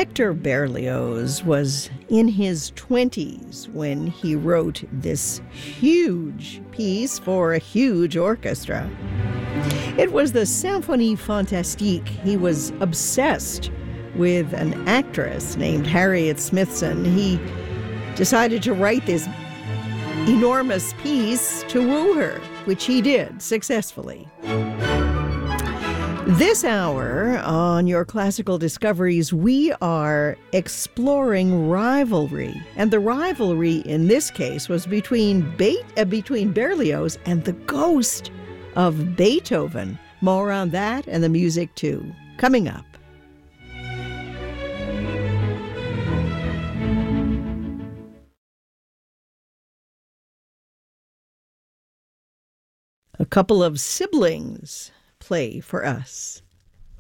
Hector Berlioz was in his 20s when he wrote this huge piece for a huge orchestra. It was the Symphonie Fantastique. He was obsessed with an actress named Harriet Smithson. He decided to write this enormous piece to woo her, which he did successfully. This hour on Your Classical Discoveries, we are exploring rivalry. And the rivalry in this case was between Berlioz and the ghost of Beethoven. More on that and the music too, coming up. A couple of siblings play for us.